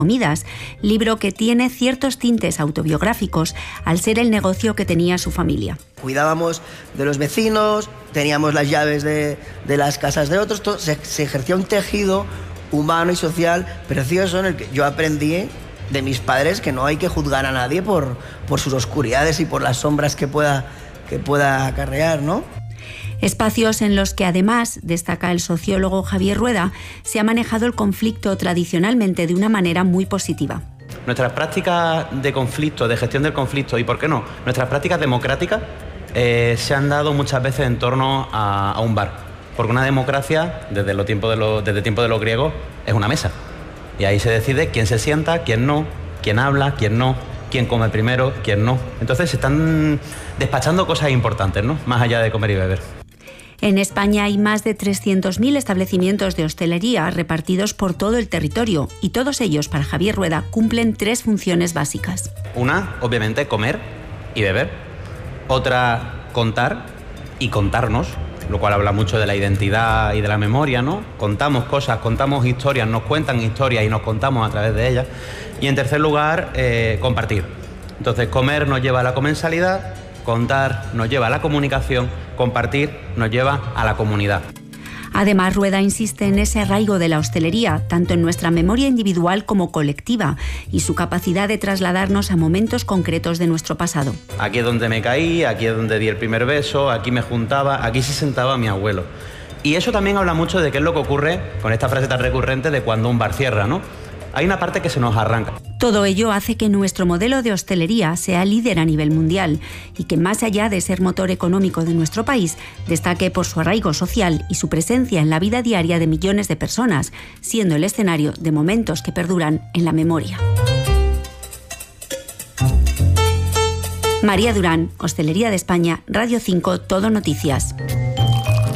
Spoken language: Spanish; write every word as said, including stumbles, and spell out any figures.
Comidas, libro que tiene ciertos tintes autobiográficos al ser el negocio que tenía su familia. Cuidábamos de los vecinos, teníamos las llaves de, de las casas de otros, todo, se, se ejercía un tejido humano y social precioso en el que yo aprendí de mis padres que no hay que juzgar a nadie por, por sus oscuridades y por las sombras que pueda, que pueda acarrear, ¿no? Espacios en los que además, destaca el sociólogo Javier Rueda, se ha manejado el conflicto tradicionalmente de una manera muy positiva. Nuestras prácticas de conflicto, de gestión del conflicto y, ¿por qué no?, nuestras prácticas democráticas eh, se han dado muchas veces en torno a, a un bar. Porque una democracia, desde los tiempos de los, desde el tiempo de los griegos, es una mesa. Y ahí se decide quién se sienta, quién no, quién habla, quién no, quién come primero, quién no. Entonces se están despachando cosas importantes, ¿no?, más allá de comer y beber. En España hay más de trescientos mil establecimientos de hostelería repartidos por todo el territorio y todos ellos, para Javier Rueda, cumplen tres funciones básicas. Una, obviamente, comer y beber. Otra, contar y contarnos, lo cual habla mucho de la identidad y de la memoria, ¿no? Contamos cosas, contamos historias, nos cuentan historias y nos contamos a través de ellas. Y en tercer lugar, eh, compartir. Entonces, comer nos lleva a la comensalidad, contar nos lleva a la comunicación, compartir nos lleva a la comunidad. Además, Rueda insiste en ese arraigo de la hostelería, tanto en nuestra memoria individual como colectiva, y su capacidad de trasladarnos a momentos concretos de nuestro pasado. Aquí es donde me caí, aquí es donde di el primer beso, aquí me juntaba, aquí se sentaba mi abuelo. Y eso también habla mucho de qué es lo que ocurre con esta frase tan recurrente de cuando un bar cierra, ¿no? Hay una parte que se nos arranca. Todo ello hace que nuestro modelo de hostelería sea líder a nivel mundial y que, más allá de ser motor económico de nuestro país, destaque por su arraigo social y su presencia en la vida diaria de millones de personas, siendo el escenario de momentos que perduran en la memoria. María Durán, Hostelería de España, Radio cinco, Todo Noticias.